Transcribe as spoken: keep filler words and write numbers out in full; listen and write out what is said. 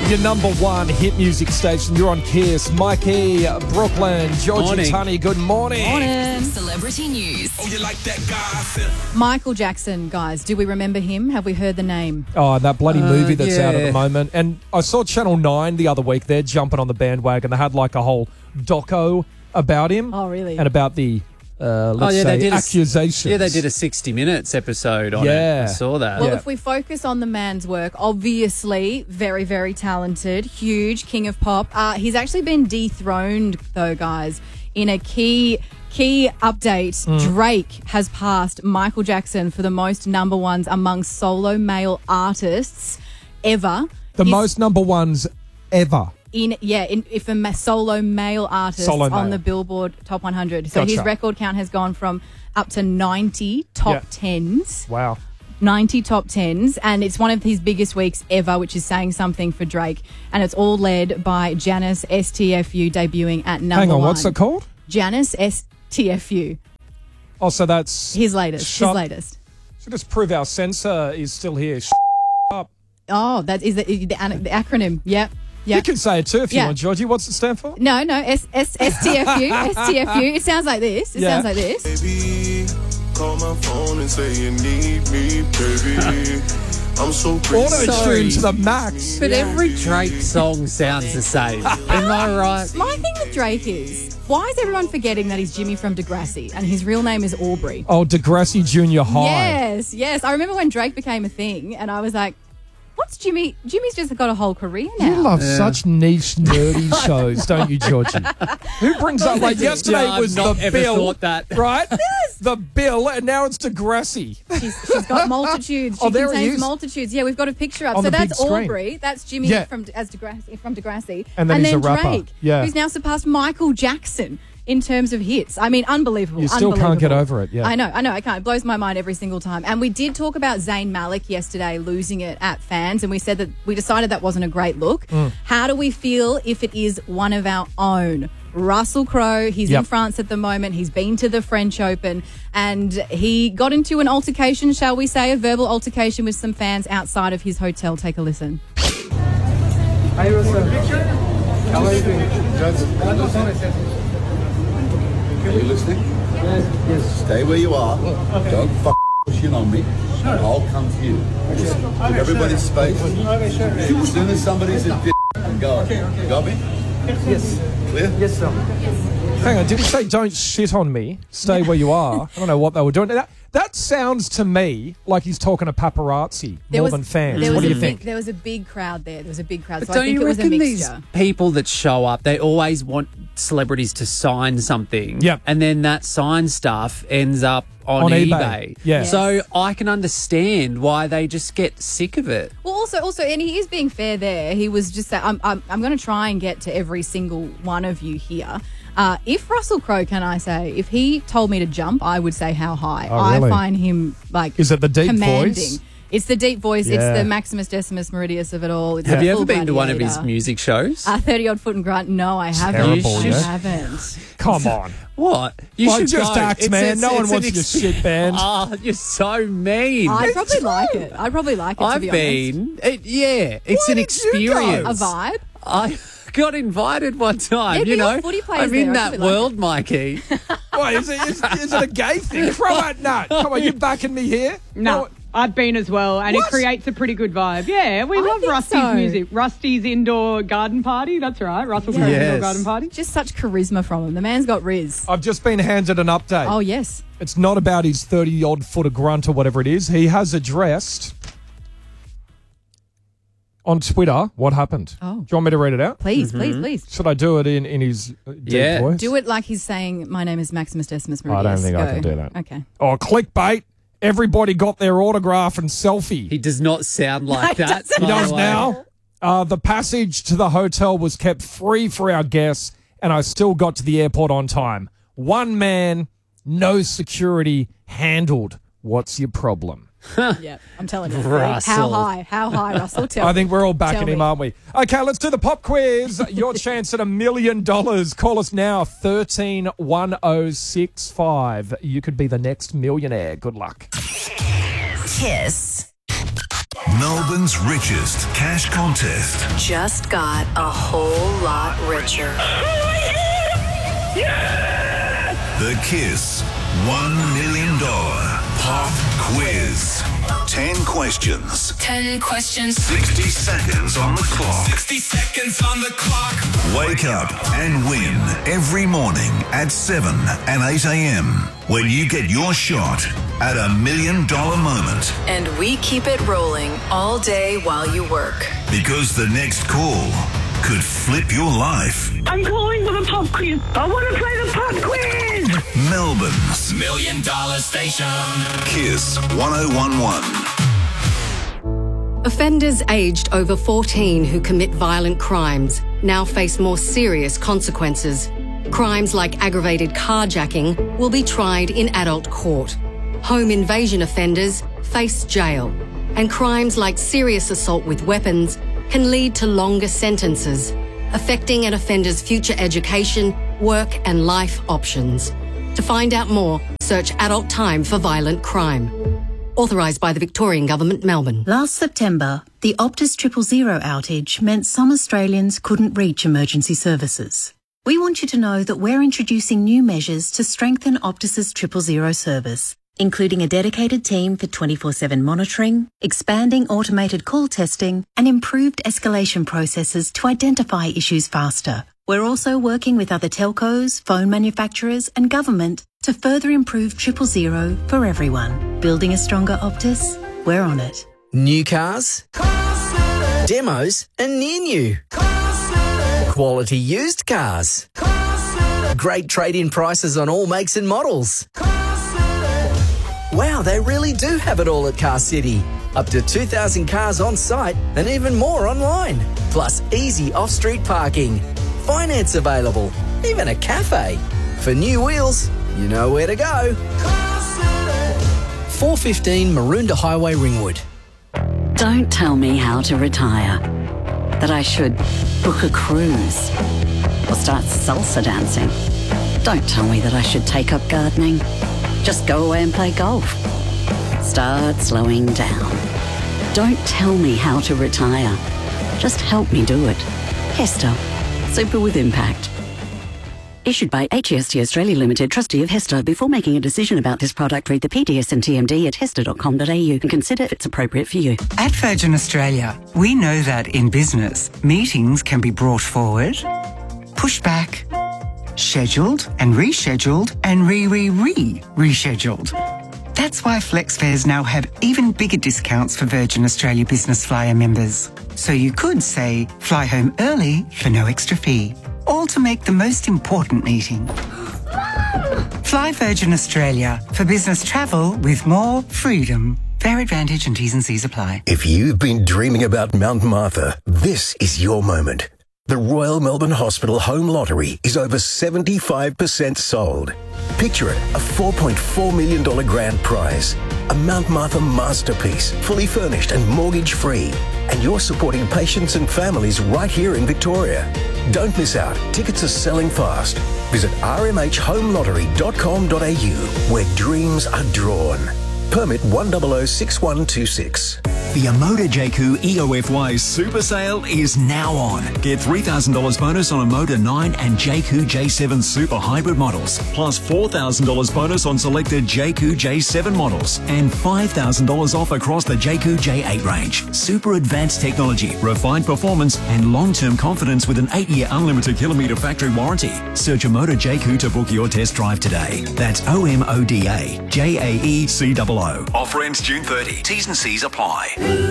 Your number one hit music station. You're on Kiss. Mikey, Brooklyn, Georgie Morning. Tunney, good morning. Morning. Celebrity news. Oh, you like that gossip? Michael Jackson, guys. Do we remember him? Have we heard the name? Oh, that bloody Uh, movie that's out at yeah. the moment. And I saw Channel nine the other week. They're jumping on the bandwagon. They had like a whole doco about him. Oh, really? And about the, uh, let's yeah, say, they did a s- accusations. Yeah, they did a sixty minutes episode on Yeah. it. I saw that. Well, Yeah. if we focus on the man's work, obviously very, very talented, huge king of pop. Uh, he's actually been dethroned, though, guys, in a key key update. Mm. Drake has passed Michael Jackson for the most number ones among solo male artists ever. The He's most number ones ever. in yeah, in, if a ma- solo male artist Solo on male. the Billboard Top one hundred. So his Gotcha. record count has gone from up to ninety top Yeah. tens. Wow. ninety top tens, and it's one of his biggest weeks ever, which is saying something for Drake. And it's all led by Janice S T F U debuting at number Hang on, one. what's it called? Janice S T F U, Oh, so that's... his latest. Shut- his latest. Should just prove our censor is still here. Sh- up. Oh, that is the, the, an- the acronym. Yep. You Yep. can say it too if you Yeah. want, Georgie. What's it stand for? No, no, S S S T F U, S T F U. It sounds like this. It Yeah. sounds like this. Baby, call my phone and say you need me, baby. I'm so crazy. Auto-tune to the max. But every Drake song sounds the same. Am I right? My thing with Drake is, why is everyone forgetting that he's Jimmy from Degrassi and his real name is Aubrey? Oh, Degrassi Junior High. Yes, yes. I remember when Drake became a thing, and I was like, "What's Jimmy? Jimmy's just got a whole career now." You love such niche, nerdy shows, don't you, Georgie? Who brings up, like, yesterday Yeah, I've was not the ever Bill, thought that. right? The Bill, and now it's Degrassi. She's, she's got multitudes. She Oh, there he contains is. multitudes. Yeah, we've got a picture up. On so the big that's screen. Aubrey. That's Jimmy Yeah. from as Degrassi, from Degrassi, And then he's a rapper. Drake, Yeah. who's now surpassed Michael Jackson in terms of hits. I mean, unbelievable. You still can't get unbelievable. over it, yeah. I know, I know, I can't. It blows my mind every single time. And we did talk about Zayn Malik yesterday losing it at fans, and we said that we decided that wasn't a great look. Mm. How do we feel if it is one of our own? Russell Crowe, he's Yep. in France at the moment. He's been to the French Open, and he got into an altercation, shall we say, a verbal altercation with some fans outside of his hotel. Take a listen. Hi, Russell. How are you doing? Are you listening? Yes, yes. Stay where you are. Don't f*** push in on me. I'll come to you. Just give everybody space. As soon as somebody's a dick, go. You got me? Yes. Clear? Yes, sir. Hang on, did he say don't shit on me, stay where you are? I don't know what they were doing. That, that sounds to me like he's talking to paparazzi There more was- than fans. There What was do a you big, think? There was a big crowd there. There was a big crowd. But So I don't think you it was a reckon these mixture. people that show up, they always want celebrities to sign something, Yep. and then that signed stuff ends up on, On eBay. eBay. Yeah. So I can understand why they just get sick of it. Well, also, also, and he is being fair there. He was just saying, I'm, I'm, I'm going to try and get to every single one of you here. Uh, if Russell Crowe, can I say, if he told me to jump, I would say how high. Oh, really? I find him like Is it the deep commanding. voice? It's the deep voice. Yeah. It's the Maximus Decimus Meridius of it all. It's Have the you ever full been to one of his gladiator. music shows? Uh, thirty odd foot and grunt. No, I haven't. Terrible, I yeah? haven't. Come on. what? You Well, should just go. act, It's- man. it's- No one it's wants an your exp- shit band. Oh, you're so mean. I'd probably like it. I'd probably like it. To I've be honest. been. It, yeah, it's Why an did you go? experience. A vibe. I got invited one time. Yeah, you be all know, footy players I'm in there. I that probably like world, Mikey. Why, is it, is, is it a gay thing? Throw it, no. Come on, you backing me here? No, I've been as well, and What? it creates a pretty good vibe. Yeah, we I love think Rusty's so. music. Rusty's indoor garden party. That's right, Russell Crowe's Yes. indoor garden party. Just such charisma from him. The man's got riz. I've just been handed an update. Oh yes. It's not about his thirty-odd foot of grunt or whatever it is. He has addressed on Twitter what happened. Oh. Do you want me to read it out? Please, please, please. Should I do it in, in his uh, deep Yeah. voice? Do it like he's saying, "My name is Maximus Decimus Meridius." I don't think I Go. can do that. Okay. Oh, clickbait. Everybody got their autograph and selfie. He does not sound like that. He by does the way. now. Uh, the passage to the hotel was kept free for our guests, and I still got to the airport on time. One man, no security, handled. What's your problem? Yeah, I'm telling you. Russell. How high? How high, Russell? Tell I think we're all backing Tell him, me. aren't we? Okay, let's do the pop quiz. Your chance at a million dollars. Call us now, thirteen one oh six five. You could be the next millionaire. Good luck. Kiss. Melbourne's richest cash contest. Just got a whole lot richer. The Kiss one million dollars Pop Quiz. Ten questions. Ten questions. sixty seconds on the clock. sixty seconds on the clock. Wake up and win every morning at seven and eight a.m. when you get your shot at a million dollar moment. And we keep it rolling all day while you work. Because the next call could flip your life. I'm calling for the pop quiz. I want to play the pop quiz. Melbourne's Million Dollar Station. Kiss one oh one one. Offenders aged over fourteen who commit violent crimes now face more serious consequences. Crimes like aggravated carjacking will be tried in adult court. Home invasion offenders face jail. And crimes like serious assault with weapons can lead to longer sentences, affecting an offender's future education, work and life options. To find out more, search Adult Time for Violent Crime. Authorised by the Victorian Government, Melbourne. Last September, the Optus Triple Zero outage meant some Australians couldn't reach emergency services. We want you to know that we're introducing new measures to strengthen Optus's Triple Zero service, including a dedicated team for twenty-four seven monitoring, expanding automated call testing, and improved escalation processes to identify issues faster. We're also working with other telcos, phone manufacturers, and government to further improve Triple Zero for everyone. Building a stronger Optus? We're on it. New cars, demos, and near new. Quality used cars. Great trade-in prices on all makes and models. Wow, they really do have it all at Car City. Up to two thousand cars on site and even more online. Plus easy off-street parking. Finance available. Even a cafe. For new wheels, you know where to go. four fifteen Maroondah Highway, Ringwood. Don't tell me how to retire. That I should book a cruise or start salsa dancing. Don't tell me that I should take up gardening. Just go away and play golf. Start slowing down. Don't tell me how to retire. Just help me do it. Hester. Super with impact. Issued by H E S T Australia Limited, trustee of Hester. Before making a decision about this product, read the P D S and T M D at hester dot com dot a u and consider if it's appropriate for you. At Virgin Australia, we know that in business, meetings can be brought forward, pushed back, scheduled and rescheduled and re-re-re-rescheduled. That's why FlexFares now have even bigger discounts for Virgin Australia Business Flyer members. So you could say, fly home early for no extra fee. All to make the most important meeting. Fly Virgin Australia for business travel with more freedom. Fair advantage and T's and C's apply. If you've been dreaming about Mount Martha, this is your moment. The Royal Melbourne Hospital Home Lottery is over seventy-five percent sold. Picture it, a four point four million dollars grand prize. A Mount Martha masterpiece, fully furnished and mortgage-free. And you're supporting patients and families right here in Victoria. Don't miss out. Tickets are selling fast. Visit r m h home lottery dot com dot a u, where dreams are drawn. Permit one zero zero six one two six. The Amoda J Q E O F Y Super Sale is now on. Get three thousand dollars bonus on Amoda nine and J Q J seven Super Hybrid models, plus four thousand dollars bonus on selected J Q J seven models, and five thousand dollars off across the J Q J eight range. Super advanced technology, refined performance, and long-term confidence with an eight-year unlimited kilometre factory warranty. Search Amoda J Q to book your test drive today. That's O M O D A J A E C O O. Offer ends June thirtieth. T's and C's apply.